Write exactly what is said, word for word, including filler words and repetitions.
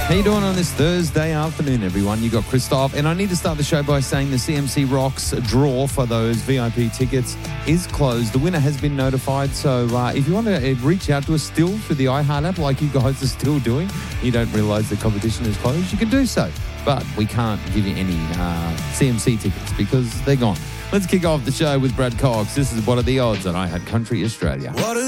How you doing on this Thursday afternoon, everyone? You got Christoph, and I need to start the show by saying the C M C Rocks draw for those V I P tickets is closed. The winner has been notified, so uh, if you want to reach out to us still through the iHeart app like you guys are still doing, you don't realise the competition is closed, you can do so. But we can't give you any uh, C M C tickets because they're gone. Let's kick off the show with Brad Cox. This is What Are the Odds on iHeart Country Australia. What are